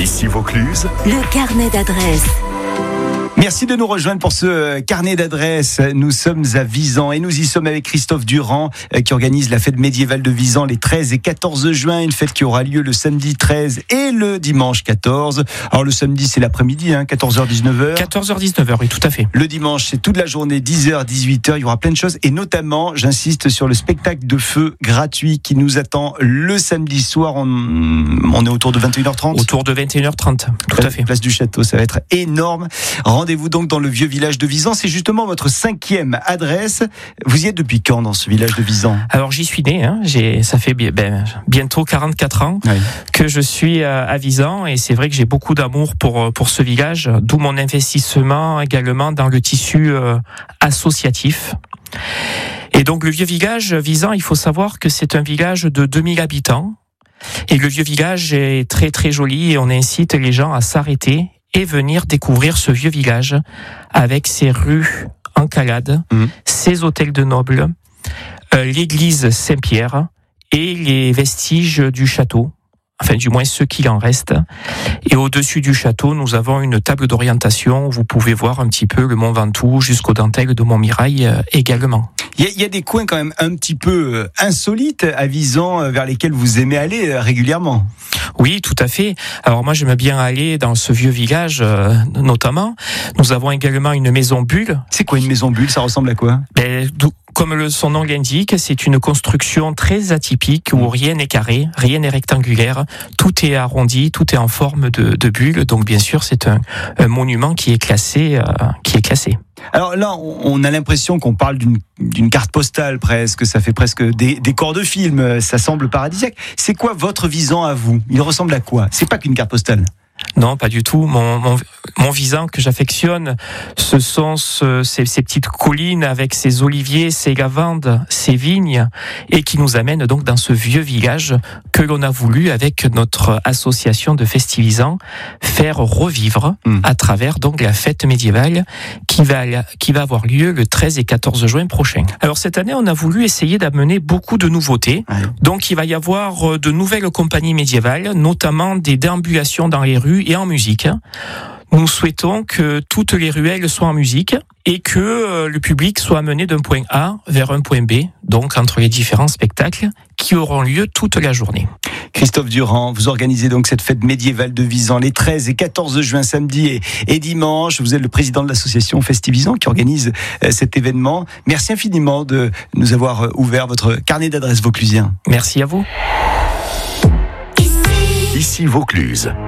Ici Vaucluse, le carnet d'adresses. Merci de nous rejoindre pour ce carnet d'adresses. Nous sommes à Visan et nous y sommes avec Christophe Durand qui organise la fête médiévale de Visan les 13 et 14 juin. Une fête qui aura lieu le samedi 13 et le dimanche 14. Alors le samedi c'est l'après-midi, 14h-19h. 14h-19h, oui, tout à fait. Le dimanche c'est toute la journée, 10h-18h. Il y aura plein de choses et notamment, j'insiste sur le spectacle de feu gratuit qui nous attend le samedi soir. On est autour de 21h30. Autour de 21h30, tout à fait. Place du Château, ça va être énorme. Rendez-vous donc dans le vieux village de Visan. C'est justement votre 5e adresse. Vous y êtes depuis quand dans ce village de Visan ? Alors j'y suis né, ça fait bientôt 44 ans que je suis à Visan et c'est vrai que j'ai beaucoup d'amour pour ce village, d'où mon investissement également dans le tissu associatif. Et donc le vieux village Visan, il faut savoir que c'est un village de 2000 habitants et le vieux village est très très joli et on incite les gens à s'arrêter et venir découvrir ce vieux village avec ses rues en calade, ses hôtels de nobles, l'église Saint-Pierre et les vestiges du château, enfin du moins ceux qu'il en reste. Et au-dessus du château, nous avons une table d'orientation où vous pouvez voir un petit peu le Mont Ventoux jusqu'aux dentelles de Montmirail également. Il y a des coins quand même un petit peu insolites à Visan vers lesquels vous aimez aller régulièrement. Oui, tout à fait. Alors moi, j'aime bien aller dans ce vieux village, notamment. Nous avons également une maison bulle. C'est quoi une maison bulle ? Ça ressemble à quoi ? Comme son nom l'indique, c'est une construction très atypique où rien n'est carré, rien n'est rectangulaire, tout est arrondi, tout est en forme de bulle. Donc bien sûr, c'est un monument qui est classé. Alors là, on a l'impression qu'on parle d'une carte postale presque, ça fait presque des décors de film, ça semble paradisiaque. C'est quoi votre Visan à vous ? Il ressemble à quoi ? C'est pas qu'une carte postale. Non, pas du tout. Mon Visan que j'affectionne, ce sont ces petites collines avec ces oliviers, ces lavandes, ces vignes, et qui nous amènent donc dans ce vieux village que l'on a voulu, avec notre association de Festivisans, faire revivre à travers donc la fête médiévale qui va avoir lieu le 13 et 14 juin prochain. Alors cette année, on a voulu essayer d'amener beaucoup de nouveautés. Donc il va y avoir de nouvelles compagnies médiévales, notamment des déambulations dans les rues et en musique. Nous souhaitons que toutes les ruelles soient en musique et que le public soit amené d'un point A vers un point B, donc entre les différents spectacles qui auront lieu toute la journée. Christophe Durand, vous organisez donc cette fête médiévale de Visan les 13 et 14 juin, samedi et dimanche. Vous êtes le président de l'association Festivisans qui organise cet événement. Merci infiniment de nous avoir ouvert votre carnet d'adresses vauclusien. Merci à vous. ici Vaucluse.